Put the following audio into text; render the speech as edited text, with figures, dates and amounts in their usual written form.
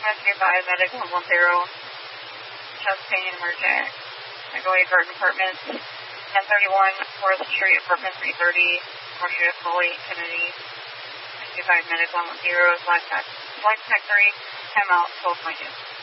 Rescue 5, Medic 110, chest pain, emergent. Magnolia Garden Apartments, 1031, Forest Street, Apartment 330, Marcia Foley, Kennedy, Rescue 5, Medic 110, Flight Tech 3, time out, 12.2.